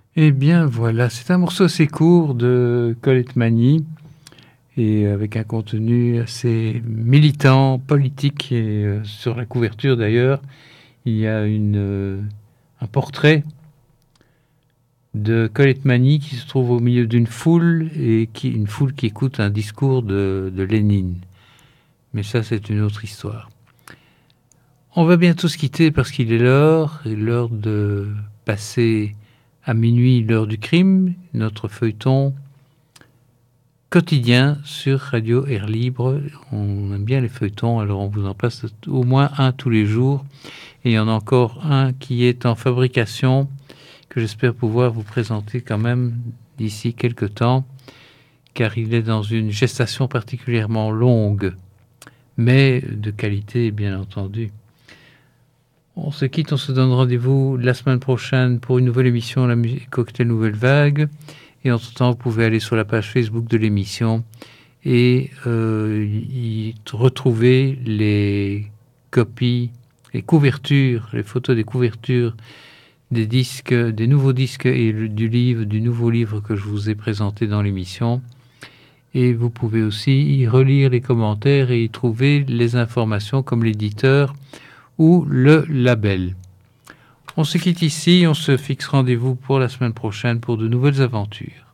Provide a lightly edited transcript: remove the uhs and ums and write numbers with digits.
Eh bien voilà, c'est un morceau assez court de Colette Mani et avec un contenu assez militant, politique et sur la couverture d'ailleurs, il y a un portrait de Colette Mani qui se trouve au milieu d'une foule et une foule qui écoute un discours de Lénine. Mais ça, c'est une autre histoire. On va bientôt se quitter parce qu'il est l'heure de passer à minuit l'heure du crime, notre feuilleton quotidien sur Radio Air Libre. On aime bien les feuilletons, alors on vous en passe au moins un tous les jours. Et il y en a encore un qui est en fabrication, que j'espère pouvoir vous présenter quand même d'ici quelques temps, car il est dans une gestation particulièrement longue, mais de qualité, bien entendu. On se quitte, on se donne rendez-vous la semaine prochaine pour une nouvelle émission, la musique Cocktail Nouvelle Vague. Et entre-temps, vous pouvez aller sur la page Facebook de l'émission et y retrouver les copies, les couvertures, les photos des couvertures des disques, des nouveaux disques et du nouveau livre que je vous ai présenté dans l'émission. Et vous pouvez aussi y relire les commentaires et y trouver les informations comme l'éditeur ou le label. On se quitte ici, on se fixe rendez-vous pour la semaine prochaine pour de nouvelles aventures.